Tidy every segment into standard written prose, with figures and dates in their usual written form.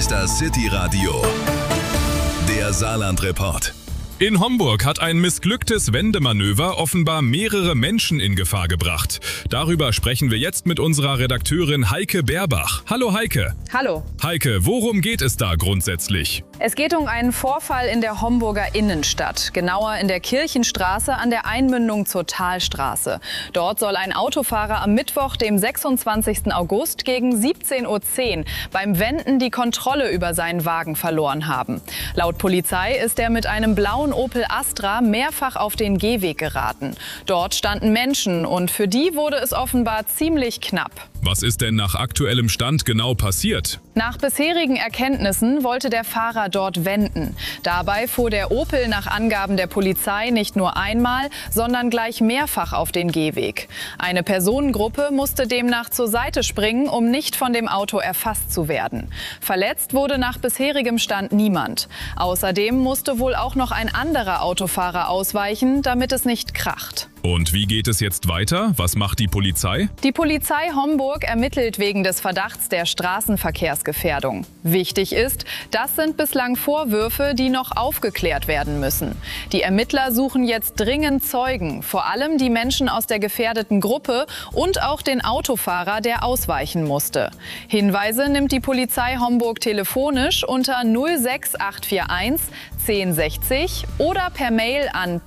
ist das City Radio, der Saarland-Report. In Homburg hat ein missglücktes Wendemanöver offenbar mehrere Menschen in Gefahr gebracht. Darüber sprechen wir jetzt mit unserer Redakteurin Heike Berbach. Hallo Heike. Hallo. Heike, worum geht es da grundsätzlich? Es geht um einen Vorfall in der Homburger Innenstadt, genauer in der Kirchenstraße an der Einmündung zur Talstraße. Dort soll ein Autofahrer am Mittwoch, dem 26. August gegen 17:10 Uhr beim Wenden die Kontrolle über seinen Wagen verloren haben. Laut Polizei ist er mit einem blauen Opel Astra mehrfach auf den Gehweg geraten. Dort standen Menschen und für die wurde es offenbar ziemlich knapp. Was ist denn nach aktuellem Stand genau passiert? Nach bisherigen Erkenntnissen wollte der Fahrer dort wenden. Dabei fuhr der Opel nach Angaben der Polizei nicht nur einmal, sondern gleich mehrfach auf den Gehweg. Eine Personengruppe musste demnach zur Seite springen, um nicht von dem Auto erfasst zu werden. Verletzt wurde nach bisherigem Stand niemand. Außerdem musste wohl auch noch ein anderer Autofahrer ausweichen, damit es nicht kracht. Und wie geht es jetzt weiter? Was macht die Polizei? Die Polizei Homburg ermittelt wegen des Verdachts der Straßenverkehrsgefährdung. Wichtig ist, das sind bislang Vorwürfe, die noch aufgeklärt werden müssen. Die Ermittler suchen jetzt dringend Zeugen, vor allem die Menschen aus der gefährdeten Gruppe und auch den Autofahrer, der ausweichen musste. Hinweise nimmt die Polizei Homburg telefonisch unter 06841 1060 oder per Mail an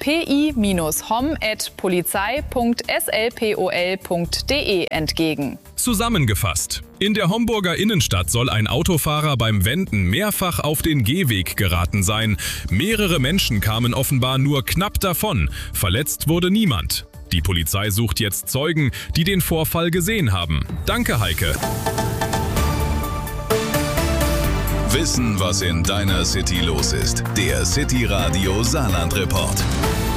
pi-hom@polizei.slpol.de entgegen. Zusammengefasst. In der Homburger Innenstadt soll ein Autofahrer beim Wenden mehrfach auf den Gehweg geraten sein. Mehrere Menschen kamen offenbar nur knapp davon. Verletzt wurde niemand. Die Polizei sucht jetzt Zeugen, die den Vorfall gesehen haben. Danke, Heike. Wissen, was in deiner City los ist. Der City Radio Saarland-Report.